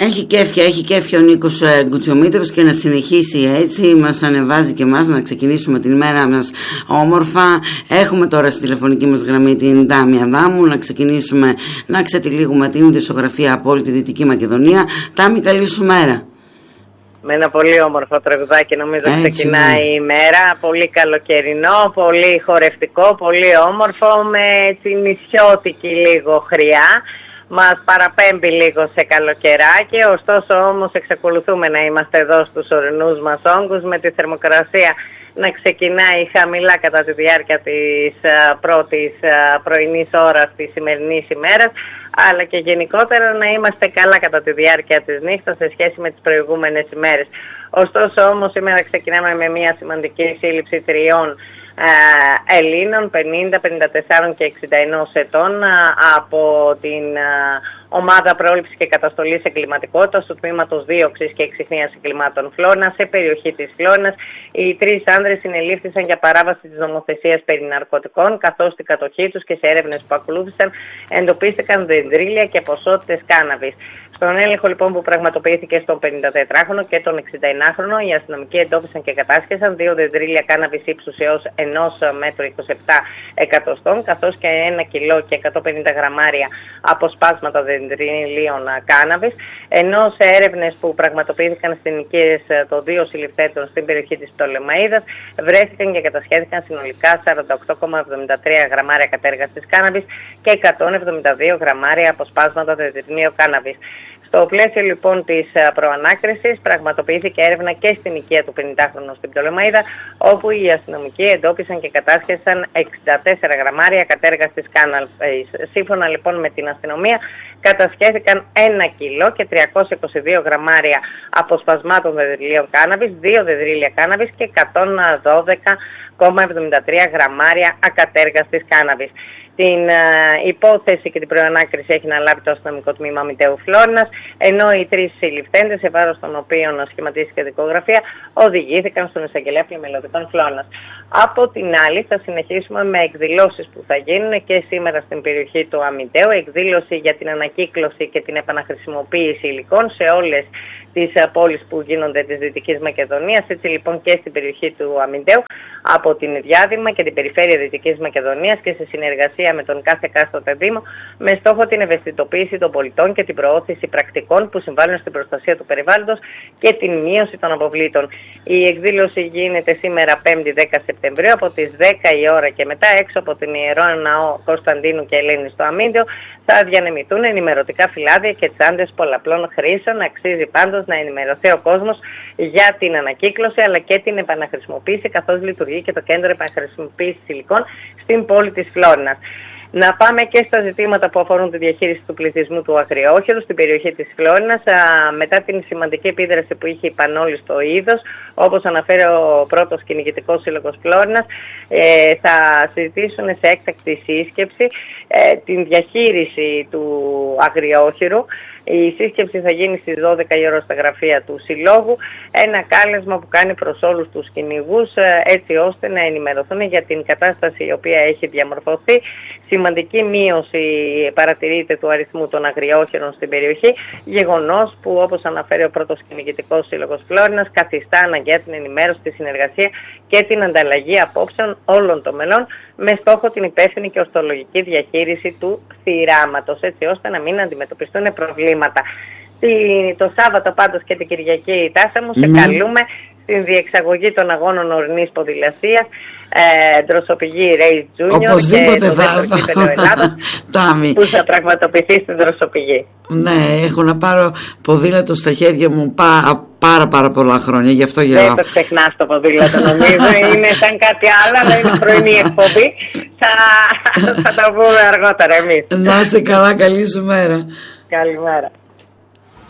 Έχει κέφια ο Νίκος Γκουτσιομήτρος και να συνεχίσει έτσι. Μας ανεβάζει και εμάς να ξεκινήσουμε την ημέρα μας όμορφα. Έχουμε τώρα στη τηλεφωνική μας γραμμή την Τάμι Αδάμου. Να ξεκινήσουμε να ξετυλίγουμε την ειδησιογραφία από όλη τη Δυτική Μακεδονία. Τάμι, καλή σου μέρα. Με ένα πολύ όμορφο τραγουδάκι νομίζω ξεκινάει η ημέρα. Πολύ καλοκαιρινό, πολύ χορευτικό, πολύ όμορφο, με έτσι νησιώτικη λίγο χρειά. Μας παραπέμπει λίγο σε καλοκαιράκι, ωστόσο όμως εξακολουθούμε να είμαστε εδώ στους ορεινούς μας όγκους, με τη θερμοκρασία να ξεκινάει χαμηλά κατά τη διάρκεια της πρώτης πρωινής ώρας της σημερινής ημέρας, αλλά και γενικότερα να είμαστε καλά κατά τη διάρκεια της νύχτας σε σχέση με τις προηγούμενες ημέρες. Ωστόσο όμως σήμερα ξεκινάμε με μια σημαντική σύλληψη τριών Ελλήνων 50, 54 και 61 ετών από την ομάδα πρόληψης και καταστολής εγκληματικότητας του τμήματος δίωξης και εξιχνίας εγκλημάτων Φλόρνα σε περιοχή της Φλόρνας. Οι τρεις άνδρες συνελήφθησαν για παράβαση της νομοθεσίας περί ναρκωτικών, καθώς στην κατοχή τους και σε έρευνες που ακολούθησαν εντοπίστηκαν δεντρίλια και ποσότητες κάναβης. Στον έλεγχο λοιπόν που πραγματοποιήθηκε στον 54χρονο και τον 61χρονο, οι αστυνομικοί εντόπισαν και κατάσχεσαν 2 δεντρίλια κάναβης ύψους έως 1,27 εκατοστών, καθώς και 1 κιλό και 150 γραμμάρια αποσπάσματα δεντριλίων κάναβης, ενώ σε έρευνες που πραγματοποιήθηκαν στις ενοικίες των 2 συλληφθέντων στην περιοχή της Πτολεμαΐδας βρέθηκαν και κατασχέθηκαν συνολικά 48,73 γραμμάρια κατέργαστης κάναβης και 172 γραμμάρια αποσπάσματα δεντριλίων κάναβης. Στο πλαίσιο λοιπόν της προανάκρισης πραγματοποιήθηκε έρευνα και στην οικία του 50χρονου στην Πτολεμαΐδα, όπου οι αστυνομικοί εντόπισαν και κατάσχεσαν 64 γραμμάρια κατέργαστης κάναβης. Σύμφωνα λοιπόν με την αστυνομία, κατασχέθηκαν 1 κιλό και 322 γραμμάρια αποσπασμάτων δεντριλίων κάναβης, 2 δεντρίλια κάναβης και 112,73 γραμμάρια ακατέργαστης κάναβης. Την υπόθεση και την προανάκριση έχει αναλάβει το αστυνομικό τμήμα Μητέου Φλόρνας, ενώ οι τρεις συλληφθέντες, σε βάρος των οποίων σχηματίστηκε δικογραφία, οδηγήθηκαν στον εισαγγελέα Πλημελωτικών Φλόρνας. Από την άλλη, θα συνεχίσουμε με εκδηλώσεις που θα γίνουν και σήμερα στην περιοχή του Αμυντέου, εκδήλωση για την ανακύκλωση και την επαναχρησιμοποίηση υλικών σε όλες τις πόλεις που γίνονται της Δυτικής Μακεδονίας, έτσι λοιπόν και στην περιοχή του Αμυντέου, από την Διάδημα και την περιφέρεια Δυτικής Μακεδονίας και σε συνεργασία με τον κάθε εκάστοτε Δήμο, με στόχο την ευαισθητοποίηση των πολιτών και την προώθηση πρακτικών που συμβάλλουν στην προστασία του περιβάλλοντος και την μείωση των αποβλήτων. Η εκδήλωση γίνεται σήμερα 5η 10 Σεπτεμβρίου από τις 10 η ώρα και μετά, έξω από την Ιερό Ναό Κωνσταντίνου και Ελένη στο Αμύντεο, θα διανεμηθούν ενημερωτικά φυλάδια και τσάντες πολλαπλών χρήσεων. Αξίζει πάντως να ενημερωθεί ο κόσμος για την ανακύκλωση αλλά και την επαναχρησιμοποίηση, καθώς λειτουργεί και το κέντρο επαναχρησιμοποίησης υλικών στην πόλη της Φλόρνας. Να πάμε και στα ζητήματα που αφορούν τη διαχείριση του πληθυσμού του Αγριόχειρου στην περιοχή της Φλόρνας. Μετά την σημαντική επίδραση που είχε η Πανόλη στο είδος, όπως αναφέρει ο πρώτος κυνηγητικός σύλλογος Φλόρνας, θα συζητήσουν σε έκτακτη σύσκεψη την διαχείριση του Αγριόχειρου. Η σύσκεψη θα γίνει στις 12 η ώρα στα γραφεία του Συλλόγου. Ένα κάλεσμα που κάνει προς όλους τους κυνηγούς, έτσι ώστε να ενημερωθούν για την κατάσταση η οποία έχει διαμορφωθεί. Σημαντική μείωση παρατηρείται του αριθμού των αγριόχειρων στην περιοχή, γεγονός που, όπως αναφέρει ο πρώτος κυνηγητικός σύλλογος Φλόρνας, καθιστά αναγκαία την ενημέρωση, τη συνεργασία και την ανταλλαγή απόψεων όλων των μελών, με στόχο την υπεύθυνη και ορθολογική διαχείριση του θυράματος, έτσι ώστε να μην αντιμετωπιστούν προβλήματα. Το Σάββατο πάντως και την Κυριακή, Τάσα μου, σε καλούμε στην διεξαγωγή των αγώνων ορεινής ποδηλασίας, Δροσοπηγή Race Junior και το δεύτερο κύπελλο Ελλάδος που θα πραγματοποιηθεί στην Δροσοπηγή. Ναι, έχω να πάρω ποδήλατο στα χέρια μου πάρα πολλά χρόνια, γι' αυτό γελάω. Δεν το ξεχνάς το ποδήλατο, νομίζω, είναι σαν κάτι άλλο, αλλά είναι πρωινή εκπομπή, θα τα πούμε αργότερα εμείς. Να είσαι καλά, καλή σου μέρα. Καλημέρα.